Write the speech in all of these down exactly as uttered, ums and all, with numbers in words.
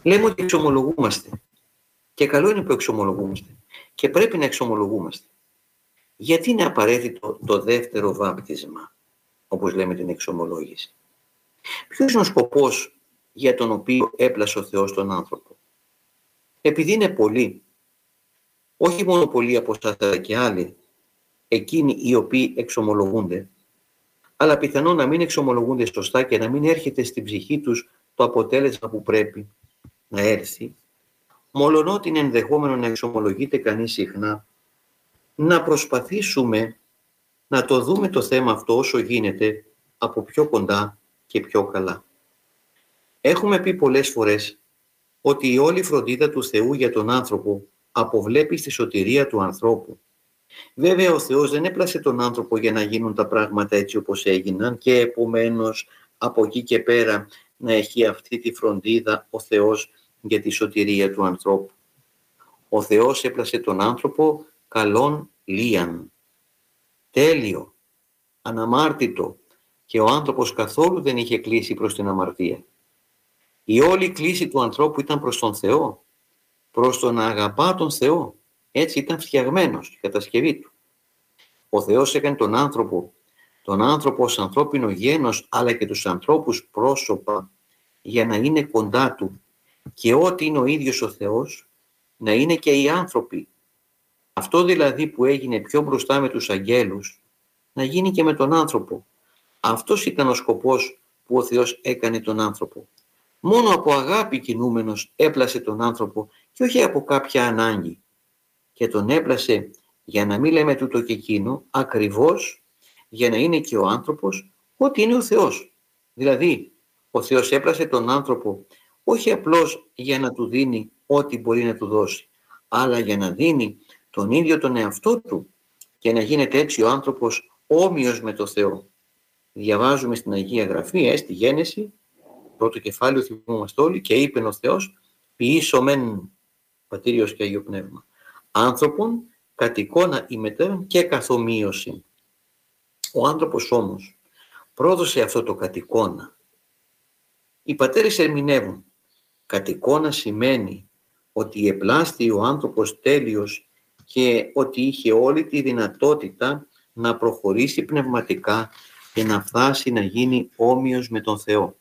Λέμε ότι εξομολογούμαστε. Και καλό είναι που εξομολογούμαστε. Και πρέπει να εξομολογούμαστε. Γιατί είναι απαραίτητο το δεύτερο βάπτισμα, όπως λέμε την εξομολόγηση? Ποιος είναι ο σκοπός για τον οποίο έπλασε ο Θεός τον άνθρωπο? Επειδή είναι πολλοί, όχι μόνο πολλοί από εσάς αλλά και άλλοι, εκείνοι οι οποίοι εξομολογούνται, αλλά πιθανόν να μην εξομολογούνται σωστά και να μην έρχεται στην ψυχή τους το αποτέλεσμα που πρέπει να έρθει, μολονότι είναι ενδεχόμενο να εξομολογείται κανείς συχνά, να προσπαθήσουμε να το δούμε το θέμα αυτό όσο γίνεται από πιο κοντά και πιο καλά. Έχουμε πει πολλές φορές ότι η όλη φροντίδα του Θεού για τον άνθρωπο αποβλέπει στη σωτηρία του ανθρώπου. Βέβαια ο Θεός δεν έπλασε τον άνθρωπο για να γίνουν τα πράγματα έτσι όπως έγιναν και επομένως από εκεί και πέρα να έχει αυτή τη φροντίδα ο Θεός για τη σωτηρία του ανθρώπου. Ο Θεός έπλασε τον άνθρωπο καλόν λίαν, τέλειο, αναμάρτητο, και ο άνθρωπος καθόλου δεν είχε κλείσει προς την αμαρτία. Η όλη κλίση του ανθρώπου ήταν προς τον Θεό, προς τον να αγαπά τον Θεό. Έτσι ήταν φτιαγμένος η κατασκευή του. Ο Θεός έκανε τον άνθρωπο, τον άνθρωπο ως ανθρώπινο γένος, αλλά και τους ανθρώπους πρόσωπα, για να είναι κοντά του, και ό,τι είναι ο ίδιος ο Θεός να είναι και οι άνθρωποι. Αυτό δηλαδή που έγινε πιο μπροστά με τους αγγέλους, να γίνει και με τον άνθρωπο. Αυτός ήταν ο σκοπός που ο Θεός έκανε τον άνθρωπο. Μόνο από αγάπη κινούμενος έπλασε τον άνθρωπο και όχι από κάποια ανάγκη. Και τον έπλασε, για να μην λέμε τούτο και εκείνο, ακριβώς για να είναι και ο άνθρωπος ό,τι είναι ο Θεός. Δηλαδή, ο Θεός έπλασε τον άνθρωπο όχι απλώς για να του δίνει ό,τι μπορεί να του δώσει, αλλά για να δίνει τον ίδιο τον εαυτό του και να γίνεται έτσι ο άνθρωπος όμοιος με το Θεό. Διαβάζουμε στην Αγία Γραφή, ε, στη Γένεση, πρώτο κεφάλαιο, θυμόμαστε όλοι, και είπε ο Θεός, ποιήσομεν, Πατήριος και Αγίο Πνεύμα, άνθρωπον κατ' εικόνα ημετέραν και καθομοίωση. Ο άνθρωπος όμως πρόδωσε αυτό το κατ' εικόνα. Οι πατέρες ερμηνεύουν. Κατ' εικόνα σημαίνει ότι επλάστη ο άνθρωπος τέλειος και ότι είχε όλη τη δυνατότητα να προχωρήσει πνευματικά και να φτάσει να γίνει όμοιος με τον Θεό.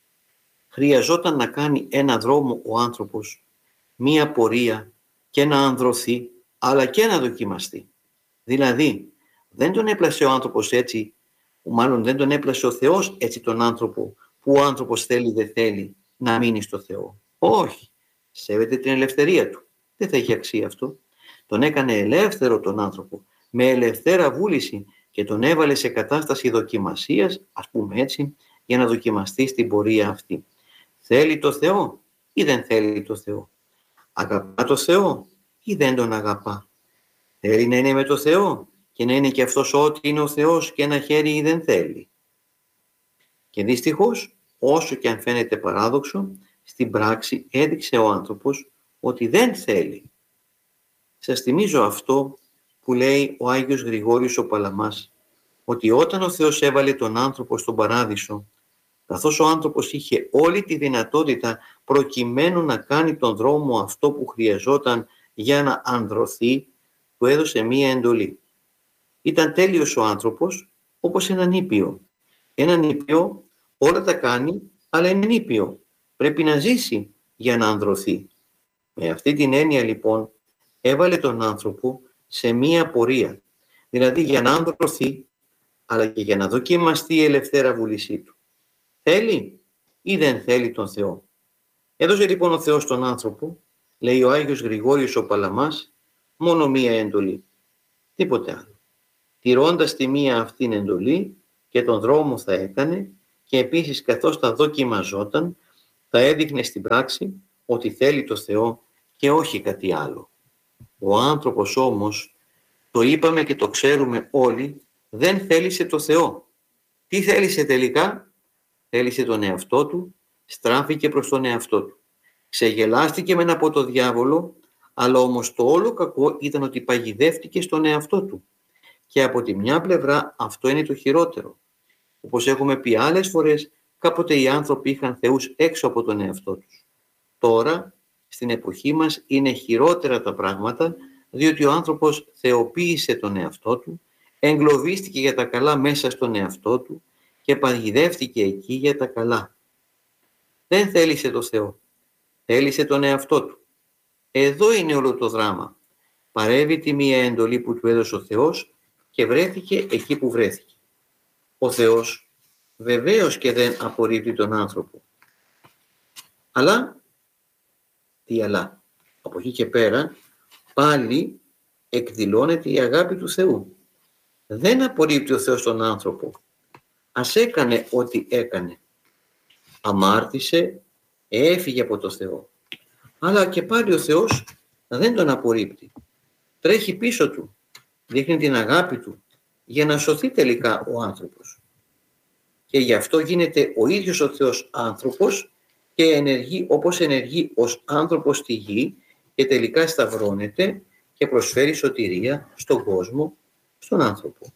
Χρειαζόταν να κάνει ένα δρόμο ο άνθρωπος, μία πορεία, και να ανδρωθεί, αλλά και να δοκιμαστεί. Δηλαδή, δεν τον έπλασε ο άνθρωπος έτσι, μάλλον δεν τον έπλασε ο Θεός έτσι τον άνθρωπο, που ο άνθρωπος θέλει δεν θέλει να μείνει στο Θεό. Όχι, σέβεται την ελευθερία του. Δεν θα έχει αξία αυτό. Τον έκανε ελεύθερο τον άνθρωπο, με ελευθέρα βούληση, και τον έβαλε σε κατάσταση δοκιμασίας, ας πούμε έτσι, για να δοκιμαστεί στην πορεία αυτή. Θέλει το Θεό ή δεν θέλει το Θεό? Αγαπά το Θεό ή δεν τον αγαπά? Θέλει να είναι με το Θεό και να είναι και αυτός ό,τι είναι ο Θεός και ένα χέρι ή δεν θέλει? Και δυστυχώς, όσο και αν φαίνεται παράδοξο, στην πράξη έδειξε ο άνθρωπος ότι δεν θέλει. Σας θυμίζω αυτό που λέει ο Άγιος Γρηγόριος ο Παλαμάς, ότι όταν ο Θεός έβαλε τον άνθρωπο στον παράδεισο, καθώς ο άνθρωπος είχε όλη τη δυνατότητα προκειμένου να κάνει τον δρόμο αυτό που χρειαζόταν για να ανδρωθεί, του έδωσε μία εντολή. Ήταν τέλειος ο άνθρωπος, όπως έναν ήπιο. Έναν ήπιο όλα τα κάνει, αλλά είναι ήπιο. Πρέπει να ζήσει για να ανδρωθεί. Με αυτή την έννοια λοιπόν έβαλε τον άνθρωπο σε μία πορεία. Δηλαδή για να ανδρωθεί, αλλά και για να δοκιμαστεί η ελευθέρα βούλησή του. Θέλει ή δεν θέλει τον Θεό? Έδωσε λοιπόν ο Θεός τον άνθρωπο, λέει ο Άγιος Γρηγόριος ο Παλαμάς, μόνο μία εντολή. Τίποτε άλλο. Τηρώντας τη μία αυτήν εντολή και τον δρόμο θα έκανε, και επίσης καθώς θα δοκιμαζόταν, θα έδειχνε στην πράξη ότι θέλει το Θεό και όχι κάτι άλλο. Ο άνθρωπος όμως, το είπαμε και το ξέρουμε όλοι, δεν θέλησε το Θεό. Τι θέλησε τελικά? Θέλησε τον εαυτό του, στράφηκε προς τον εαυτό του. Ξεγελάστηκε μεν από το διάβολο, αλλά όμως το όλο κακό ήταν ότι παγιδεύτηκε στον εαυτό του. Και από τη μια πλευρά αυτό είναι το χειρότερο. Όπως έχουμε πει άλλες φορές, κάποτε οι άνθρωποι είχαν θεούς έξω από τον εαυτό τους. Τώρα, στην εποχή μας, είναι χειρότερα τα πράγματα, διότι ο άνθρωπος θεοποίησε τον εαυτό του, εγκλωβίστηκε για τα καλά μέσα στον εαυτό του και παγιδεύτηκε εκεί για τα καλά. Δεν θέλησε το Θεό, θέλησε τον εαυτό του. Εδώ είναι όλο το δράμα. Παρέβη τη μία εντολή που του έδωσε ο Θεός και βρέθηκε εκεί που βρέθηκε. Ο Θεός βεβαίως και δεν απορρίπτει τον άνθρωπο. Αλλά, τι αλλά, από εκεί και πέρα πάλι εκδηλώνεται η αγάπη του Θεού. Δεν απορρίπτει ο Θεός τον άνθρωπο. Ας έκανε ό,τι έκανε. Αμάρτησε, έφυγε από το Θεό. Αλλά και πάλι ο Θεός δεν τον απορρίπτει. Τρέχει πίσω του, δείχνει την αγάπη του για να σωθεί τελικά ο άνθρωπος. Και γι' αυτό γίνεται ο ίδιος ο Θεός άνθρωπος και ενεργεί όπως ενεργεί ως άνθρωπος στη γη και τελικά σταυρώνεται και προσφέρει σωτηρία στον κόσμο, στον άνθρωπο.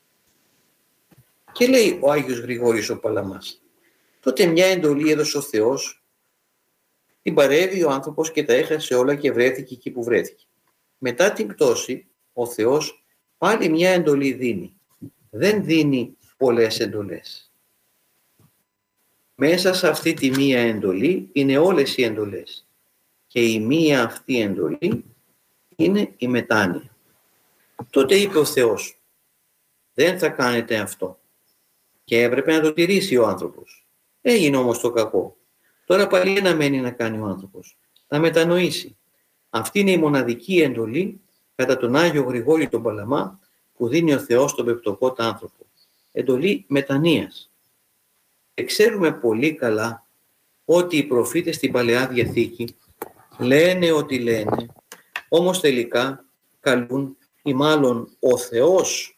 Και λέει ο Άγιος Γρηγόρης ο Παλαμάς, τότε μια εντολή έδωσε ο Θεός, την παρέβη ο άνθρωπος και τα έχασε όλα και βρέθηκε εκεί που βρέθηκε. Μετά την πτώση, ο Θεός πάλι μια εντολή δίνει. Δεν δίνει πολλές εντολές. Μέσα σε αυτή τη μία εντολή είναι όλες οι εντολές. Και η μία αυτή εντολή είναι η μετάνοια. Τότε είπε ο Θεός, δεν θα κάνετε αυτό. Και έπρεπε να το τηρήσει ο άνθρωπος. Έγινε όμως το κακό. Τώρα πάλι ένα μένει να κάνει ο άνθρωπος. Να μετανοήσει. Αυτή είναι η μοναδική εντολή κατά τον Άγιο Γρηγόρη τον Παλαμά που δίνει ο Θεός στον πεπτωκότα άνθρωπο. Εντολή μετανοίας. Και ξέρουμε πολύ καλά ότι οι προφήτες στην Παλαιά Διαθήκη λένε ότι λένε, όμως τελικά καλούν ή μάλλον ο Θεός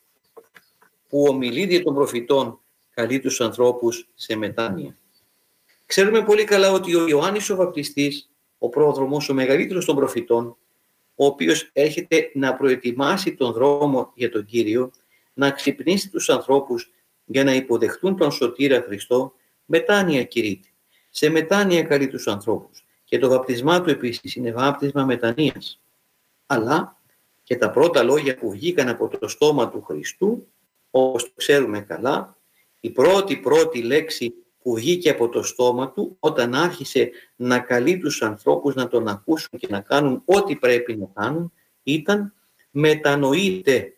που ομιλεί δια των προφητών καλεί τους ανθρώπους σε μετάνοια. Ξέρουμε πολύ καλά ότι ο Ιωάννης ο Βαπτιστής, ο πρόδρομος, ο μεγαλύτερος των προφητών, ο οποίος έρχεται να προετοιμάσει τον δρόμο για τον Κύριο, να ξυπνήσει τους ανθρώπους για να υποδεχτούν τον Σωτήρα Χριστό, μετάνοια κηρύττει. Σε μετάνοια καλεί τους ανθρώπους. Και το βαπτισμά του επίσης είναι βάπτισμα μετανοίας. Αλλά και τα πρώτα λόγια που βγήκαν από το στόμα του Χριστού, όπως το ξέρουμε καλά, η πρώτη πρώτη λέξη που βγήκε από το στόμα του όταν άρχισε να καλεί τους ανθρώπους να τον ακούσουν και να κάνουν ό,τι πρέπει να κάνουν, ήταν μετανοείτε,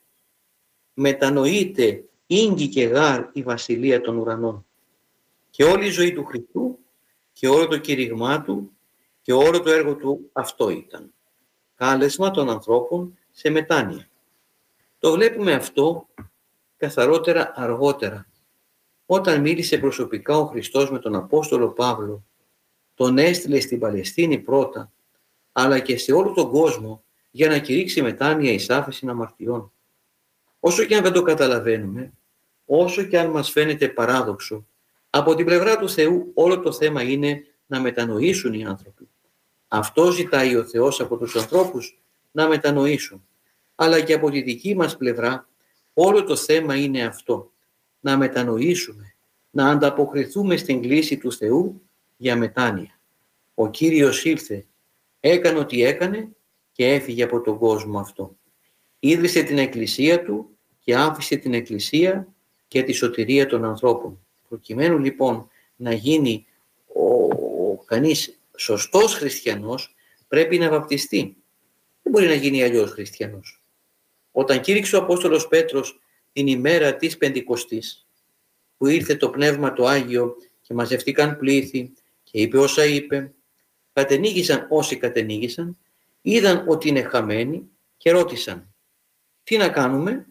μετανοείτε, ήγγι και γάρ η βασιλεία των ουρανών. Και όλη η ζωή του Χριστού και όλο το κήρυγμά του και όλο το έργο του αυτό ήταν. Κάλεσμα των ανθρώπων σε μετάνοια. Το βλέπουμε αυτό καθαρότερα αργότερα. Όταν μίλησε προσωπικά ο Χριστός με τον Απόστολο Παύλο, τον έστειλε στην Παλαιστίνη πρώτα, αλλά και σε όλο τον κόσμο για να κηρύξει μετάνοια εις άφεσιν αμαρτιών. Όσο και αν δεν το καταλαβαίνουμε, όσο και αν μας φαίνεται παράδοξο, από την πλευρά του Θεού όλο το θέμα είναι να μετανοήσουν οι άνθρωποι. Αυτό ζητάει ο Θεός από τους ανθρώπους, να μετανοήσουν. Αλλά και από τη δική μας πλευρά όλο το θέμα είναι αυτό. Να μετανοήσουμε, να ανταποκριθούμε στην κλήση του Θεού για μετάνοια. Ο Κύριος ήλθε, έκανε ό,τι έκανε και έφυγε από τον κόσμο αυτό. Ίδρυσε την Εκκλησία του και άφησε την Εκκλησία και τη σωτηρία των ανθρώπων. Προκειμένου λοιπόν να γίνει ο, ο κανείς σωστός χριστιανός, πρέπει να βαπτιστεί. Δεν μπορεί να γίνει αλλιώς χριστιανός. Όταν κήρυξε ο Απόστολος Πέτρος την ημέρα της Πεντηκοστής, που ήρθε το Πνεύμα το Άγιο και μαζευτήκαν πλήθη και είπε όσα είπε, κατενίγησαν όσοι κατενίγησαν, είδαν ότι είναι χαμένοι και ρώτησαν τι να κάνουμε.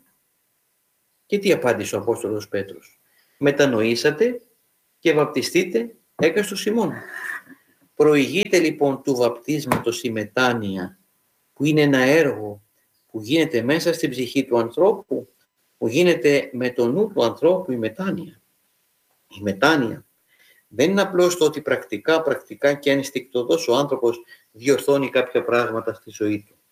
Και τι απάντησε ο Απόστολος Πέτρος? Μετανοήσατε και βαπτιστείτε έκαστος Σιμών. Προηγείται λοιπόν του βαπτίσματος η μετάνοια, που είναι ένα έργο που γίνεται μέσα στην ψυχή του ανθρώπου, που γίνεται με το νου του ανθρώπου η μετάνοια. Η μετάνοια δεν είναι απλώς το ότι πρακτικά, πρακτικά και ενστικτωδώς ο άνθρωπος διορθώνει κάποια πράγματα στη ζωή του.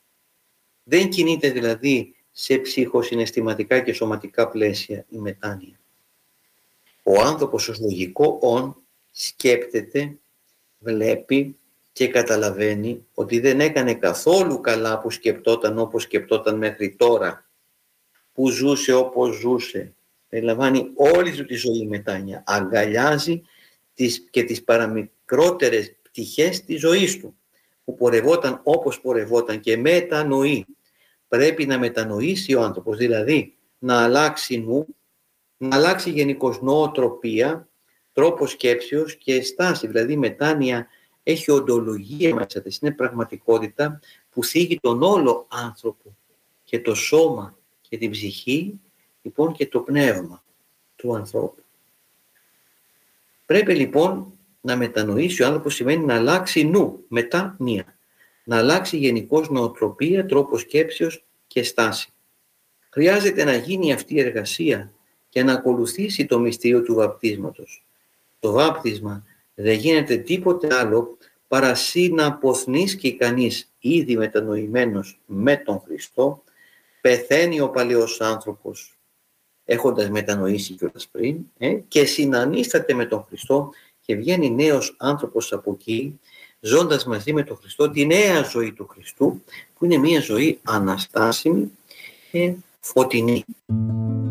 Δεν κινείται δηλαδή σε ψυχοσυναισθηματικά και σωματικά πλαίσια η μετάνοια. Ο άνθρωπος ως λογικό όν σκέπτεται, βλέπει, και καταλαβαίνει ότι δεν έκανε καθόλου καλά που σκεπτόταν όπως σκεπτόταν μέχρι τώρα, που ζούσε όπως ζούσε, περιλαμβάνει όλη του τη ζωή μετάνοια, αγκαλιάζει τις, και τις παραμικρότερες πτυχές της ζωής του, που πορευόταν όπως πορευόταν και μετανοεί. Πρέπει να μετανοήσει ο άνθρωπος, δηλαδή να αλλάξει νου, να αλλάξει γενικώς νοοτροπία, τρόπο σκέψεως και στάση, δηλαδή μετάνοια έχει οντολογία μέσα της, είναι πραγματικότητα που θίγει τον όλο άνθρωπο και το σώμα και την ψυχή, λοιπόν και το πνεύμα του ανθρώπου. Πρέπει λοιπόν να μετανοήσει ο άνθρωπος, σημαίνει να αλλάξει νου, μετάνοια, να αλλάξει γενικώς νοοτροπία, τρόπο σκέψεως και στάση. Χρειάζεται να γίνει αυτή η εργασία και να ακολουθήσει το μυστήριο του βαπτίσματος. Το βάπτισμα δεν γίνεται τίποτε άλλο παρά σύ να αποθνίσκει κανείς ήδη μετανοημένος με τον Χριστό, πεθαίνει ο παλαιός άνθρωπος έχοντας μετανοήσει κιόλας πριν ε, και συνανίσταται με τον Χριστό και βγαίνει νέος άνθρωπος από εκεί, ζώντας μαζί με τον Χριστό τη νέα ζωή του Χριστού, που είναι μια ζωή αναστάσιμη και φωτεινή.